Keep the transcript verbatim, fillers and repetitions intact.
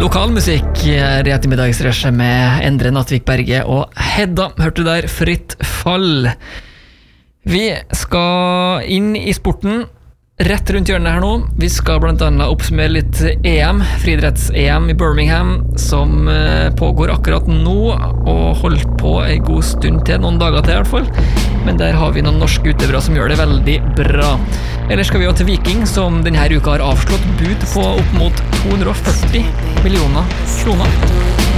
Lokal musikk er i ettermiddagsresje med Endre Nattvik Berge og Hedda. Hørte du der Fritt fall. Vi skal inn i sporten rett rundt hjørnet her nå. Vi skal blant annet oppsummere litt E M, friidretts-E M i Birmingham, som pågår akkurat nå, og holdt på en god stund til, noen dager til i hvert fall. Men der har vi noen norske utøvere som gjør det veldig bra. Ellers skal vi jo til Viking, som denne uka har avslått bud på opp mot to hundre og førti millioner kroner.